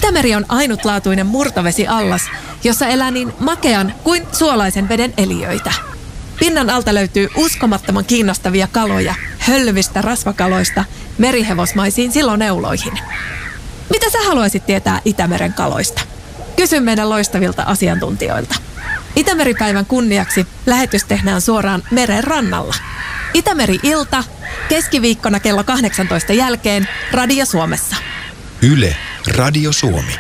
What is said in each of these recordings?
Itämeri on ainutlaatuinen murtovesiallas, jossa elää niin makean kuin suolaisen veden eliöitä. Pinnan alta löytyy uskomattoman kiinnostavia kaloja, hölvistä rasvakaloista merihevosmaisiin siloneuloihin. Mitä sä haluaisit tietää Itämeren kaloista? Kysy meidän loistavilta asiantuntijoilta. Itämeripäivän kunniaksi lähetys tehdään suoraan meren rannalla. Itämeri-ilta, keskiviikkona kello 18 jälkeen Radio Suomessa. Yle, Radio Suomi.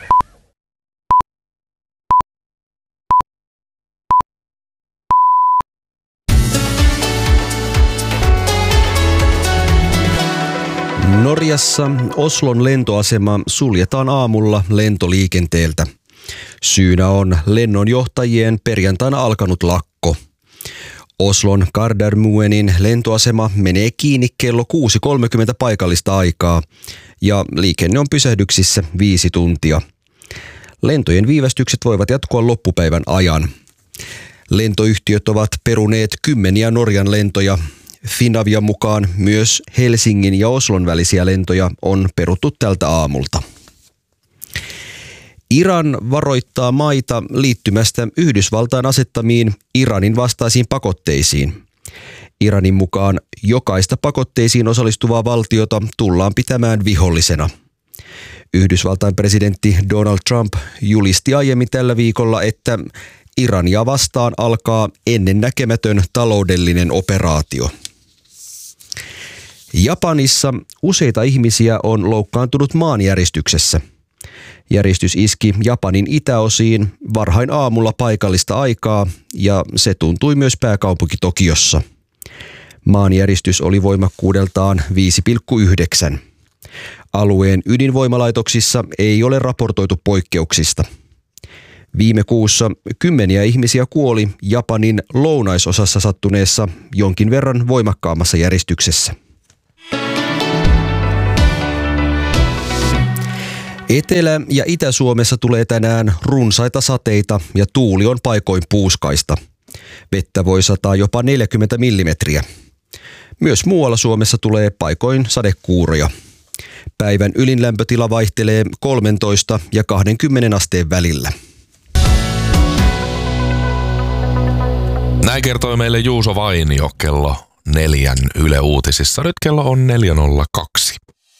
Norjassa Oslon lentoasema suljetaan aamulla lentoliikenteeltä. Syynä on lennonjohtajien perjantaina alkanut lakko. Oslon Gardermoenin lentoasema menee kiinni kello 6.30 paikallista aikaa ja liikenne on pysähdyksissä 5 tuntia. Lentojen viivästykset voivat jatkua loppupäivän ajan. Lentoyhtiöt ovat peruneet kymmeniä Norjan lentoja. Finavian mukaan myös Helsingin ja Oslon välisiä lentoja on peruttu tältä aamulta. Iran varoittaa maita liittymästä Yhdysvaltain asettamiin Iranin vastaisiin pakotteisiin. Iranin mukaan jokaista pakotteisiin osallistuvaa valtiota tullaan pitämään vihollisena. Yhdysvaltain presidentti Donald Trump julisti aiemmin tällä viikolla, että Irania vastaan alkaa ennennäkemätön taloudellinen operaatio. Japanissa useita ihmisiä on loukkaantunut maanjäristyksessä. Järjestys iski Japanin itäosiin varhain aamulla paikallista aikaa ja se tuntui myös pääkaupunki Tokiossa. Maanjäristys oli voimakkuudeltaan 5,9. Alueen ydinvoimalaitoksissa ei ole raportoitu poikkeuksista. Viime kuussa kymmeniä ihmisiä kuoli Japanin lounaisosassa sattuneessa jonkin verran voimakkaammassa järjestyksessä. Etelä- ja Itä-Suomessa tulee tänään runsaita sateita ja tuuli on paikoin puuskaista. Vettä voi sataa jopa 40 millimetriä. Myös muualla Suomessa tulee paikoin sadekuuroja. Päivän ylinlämpötila vaihtelee 13 ja 20 asteen välillä. Näin kertoi meille Juuso Vainio kello 4 Yle Uutisissa. Nyt kello on 4.02.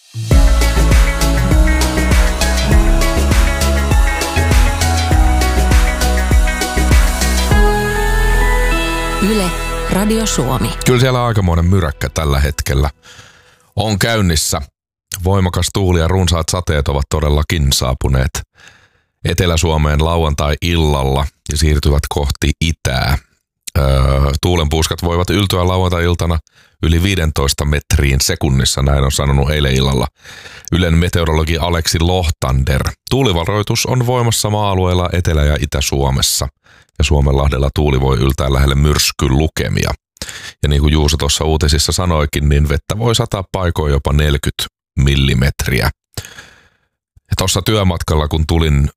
Yle, Radio Suomi. Kyllä siellä aikamoinen myräkkä tällä hetkellä on käynnissä. Voimakas tuuli ja runsaat sateet ovat todellakin saapuneet Etelä-Suomeen lauantai-illalla ja siirtyvät kohti itää. Tuulenpuuskat voivat yltyä lauantai-iltana yli 15 metriin sekunnissa, näin on sanonut eilen illalla Ylen meteorologi Aleksi Lohtander. Tuulivaroitus on voimassa maa-alueella Etelä- ja Itä-Suomessa ja Suomenlahdella tuuli voi yltää lähelle myrskylukemia. Ja niin kuin Juuso tuossa uutisissa sanoikin, niin vettä voi sataa paikoin jopa 40 millimetriä. Ja tuossa työmatkalla, kun tulin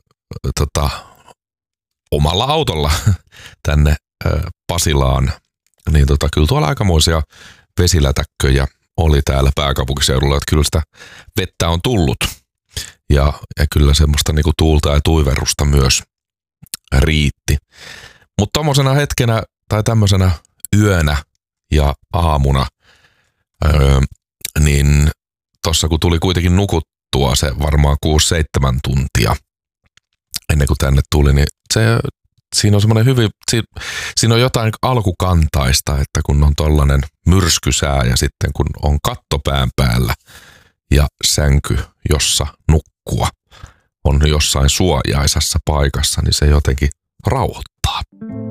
omalla autolla tänne Pasilaan, niin kyllä tuolla aikamoisia vesilätäkköjä oli täällä pääkaupunkiseudulla, että kyllä sitä vettä on tullut. Ja kyllä semmoista niinku tuulta ja tuiverrusta myös riitti. Mutta tommosena hetkenä tai tämmöisenä yönä ja aamuna, niin tossa kun tuli kuitenkin nukuttua se varmaan 6-7 tuntia ennen kuin tänne tuli, niin siinä on semmoinen siinä on jotain alkukantaista, että kun on tollainen myrskysää ja sitten kun on katto pään päällä ja sänky, jossa nukkua, on jossain suojaisassa paikassa, niin se jotenkin rauhoittaa.